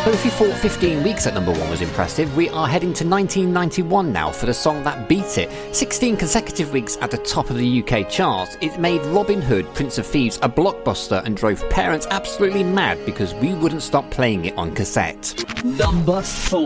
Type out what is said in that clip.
But if you thought 15 weeks at number 1 was impressive, we are heading to 1991 now for the song that beat it. 16 consecutive weeks at the top of the UK charts. It made Robin Hood, Prince of Thieves a blockbuster and drove parents absolutely mad because we wouldn't stop playing it on cassette. Number 4.